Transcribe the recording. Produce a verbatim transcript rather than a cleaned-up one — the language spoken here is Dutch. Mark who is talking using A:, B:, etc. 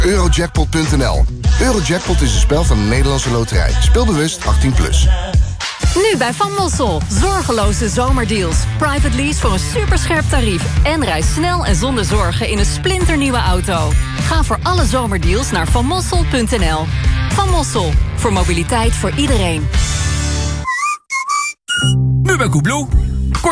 A: eurojackpot punt n l. Eurojackpot is een spel van de Nederlandse Loterij. Speel bewust, achttien plus.
B: Nu bij Van Mossel. Zorgeloze zomerdeals. Private lease voor een superscherp tarief. En reis snel en zonder zorgen in een splinternieuwe auto. Ga voor alle zomerdeals naar van mossel punt n l. Van Mossel. Voor mobiliteit voor iedereen.
C: Nu bij Koebloe.